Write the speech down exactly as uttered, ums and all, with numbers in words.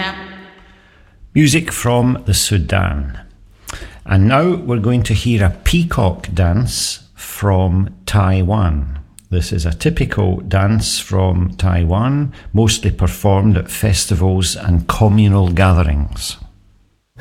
China. Music from the Sudan. And now we're going to hear a peacock dance from Taiwan. This is a typical dance from Taiwan, mostly performed at festivals and communal gatherings.